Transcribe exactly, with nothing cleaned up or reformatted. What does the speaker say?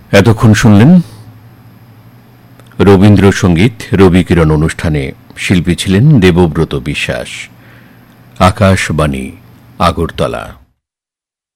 এতক্ষণ শুনলেন রবীন্দ্রসঙ্গীত রবি কিরণ অনুষ্ঠানে। শিল্পী ছিলেন দেবব্রত বিশ্বাস। আকাশবাণী, আগরতলা।